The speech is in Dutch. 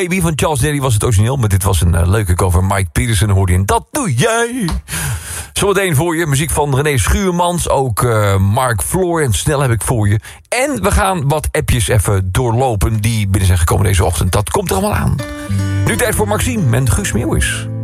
Baby van Charles Darry was het origineel, maar dit was een leuke cover. Mike Peterson hoorde je in Dat Doe Jij. Zometeen voor je, muziek van René Schuurmans, ook Mark Floor en Snel heb ik voor je. En we gaan wat appjes even doorlopen die binnen zijn gekomen deze ochtend. Dat komt er allemaal aan. Nu tijd voor Maxime en Guus Meeuwis.